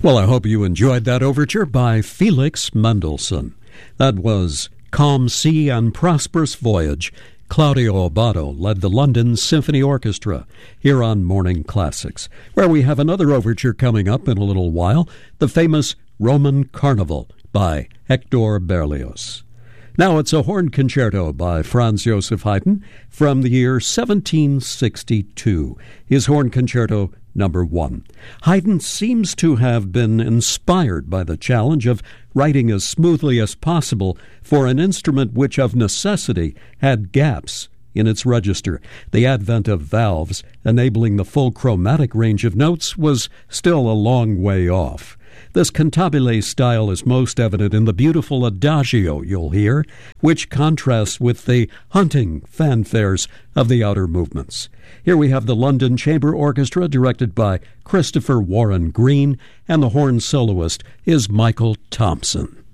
Well, I hope you enjoyed that overture by Felix Mendelssohn. That was Calm Sea and Prosperous Voyage. Claudio Abbado led the London Symphony Orchestra here on Morning Classics, where we have another overture coming up in a little while, the famous Roman Carnival by Hector Berlioz. Now it's a horn concerto by Franz Joseph Haydn from the year 1762, his horn concerto number 1. Haydn seems to have been inspired by the challenge of writing as smoothly as possible for an instrument which of necessity had gaps in its register. The advent of valves enabling the full chromatic range of notes was still a long way off. This cantabile style is most evident in the beautiful adagio you'll hear, which contrasts with the hunting fanfares of the outer movements. Here we have the London Chamber Orchestra, directed by Christopher Warren Green, and the horn soloist is Michael Thompson.